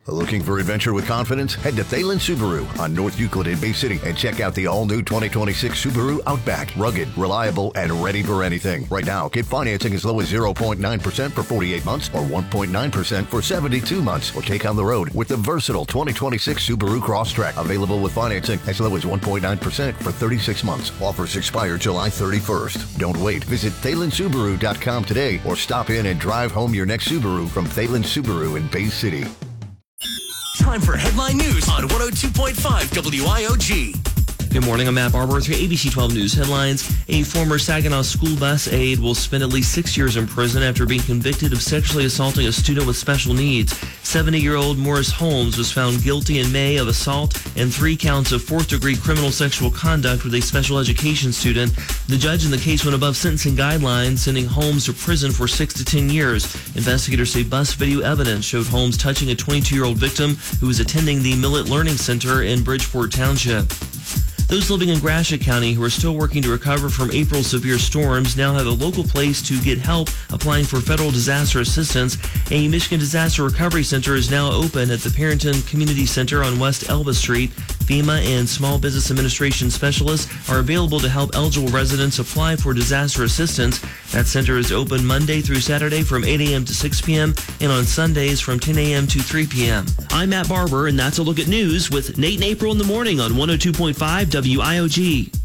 Looking for adventure with confidence? Head to Thalen Subaru on North Euclid in Bay City and check out the all-new 2026 Subaru Outback. Rugged, reliable, and ready for anything. Right now, get financing as low as 0.9% for 48 months or 1.9% for 72 months. Or take on the road with the versatile 2026 Subaru Crosstrek. Available with financing as low as 1.9% for 36 months. Offers expire July 31st. Don't wait. Visit ThalenSubaru.com today or stop in and drive home your next Subaru from Thalen Subaru in Bay City. Time for headline news on 102.5 WIOG. Good morning, I'm Matt Barber with your ABC 12 News headlines. A former Saginaw school bus aide will spend at least 6 years in prison after being convicted of sexually assaulting a student with special needs. 70-year-old Morris Holmes was found guilty in May of assault and 3 counts of fourth-degree criminal sexual conduct with a special education student. The judge in the case went above sentencing guidelines, sending Holmes to prison for 6 to 10 years. Investigators say bus video evidence showed Holmes touching a 22-year-old victim who was attending the Millet Learning Center in Bridgeport Township. Those living in Gratiot County who are still working to recover from April's severe storms now have a local place to get help applying for federal disaster assistance. A Michigan Disaster Recovery Center is now open at the Parrington Community Center on West Elba Street. FEMA and Small Business Administration specialists are available to help eligible residents apply for disaster assistance. That center is open Monday through Saturday from 8 a.m. to 6 p.m. and on Sundays from 10 a.m. to 3 p.m. I'm Matt Barber, and that's a look at news with Nate and April in the morning on 102.5 WIOG.